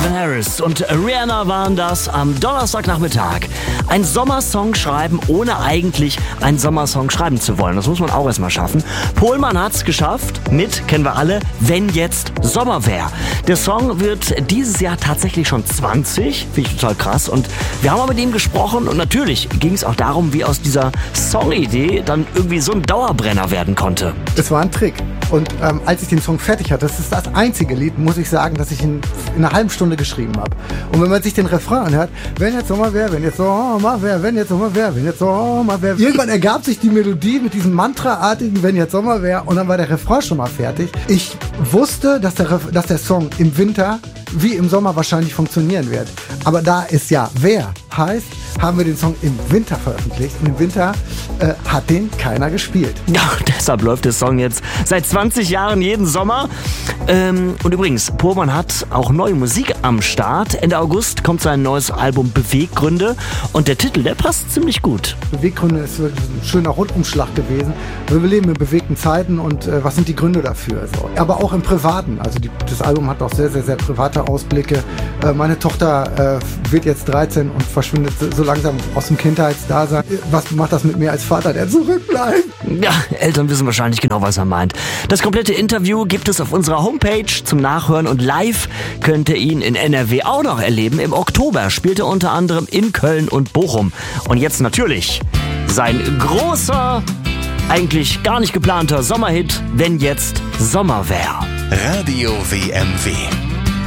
Calvin Harris und Rihanna waren das am Donnerstagnachmittag. Ein Sommersong schreiben, ohne eigentlich einen Sommersong schreiben zu wollen. Das muss man auch erstmal schaffen. Pohlmann hat's geschafft mit, kennen wir alle, Wenn jetzt Sommer wär. Der Song wird dieses Jahr tatsächlich schon 20. Finde ich total krass. Und wir haben mal mit ihm gesprochen und natürlich ging es auch darum, wie aus dieser Songidee dann irgendwie so ein Dauerbrenner werden konnte. Das war ein Trick. Und als ich den Song fertig hatte, das ist das einzige Lied, muss ich sagen, dass ich in einer halben Stunde geschrieben habe. Und wenn man sich den Refrain anhört, wenn jetzt Sommer wäre, wenn jetzt Sommer wäre, wenn jetzt Sommer wäre, wenn jetzt Sommer wäre. Irgendwann ergab sich die Melodie mit diesem Mantraartigen, wenn jetzt Sommer wäre, und dann war der Refrain schon mal fertig. Ich wusste, dass der Song im Winter wie im Sommer wahrscheinlich funktionieren wird. Aber da es ja wer heißt, haben wir den Song im Winter veröffentlicht. Und im Winter hat den keiner gespielt. Ja, deshalb läuft der Song jetzt seit 20 Jahren jeden Sommer. Und übrigens, Pohlmann hat auch neue Musik am Start. Ende August kommt sein neues Album Beweggründe. Und der Titel, der passt ziemlich gut. Beweggründe ist wirklich ein schöner Rundumschlag gewesen. Wir leben in bewegten Zeiten und was sind die Gründe dafür? Also, aber auch im Privaten. Also das Album hat auch sehr, sehr, sehr private Ausblicke. Meine Tochter wird jetzt 13 und verschwindet so langsam aus dem Kindheitsdasein. Was macht das mit mir als Vater, der zurückbleibt? Ja, Eltern wissen wahrscheinlich genau, was er meint. Das komplette Interview gibt es auf unserer Homepage zum Nachhören und live könnt ihr ihn in NRW auch noch erleben. Im Oktober spielt er unter anderem in Köln und Bochum. Und jetzt natürlich sein großer, eigentlich gar nicht geplanter Sommerhit, Wenn jetzt Sommer wär. Radio WMW.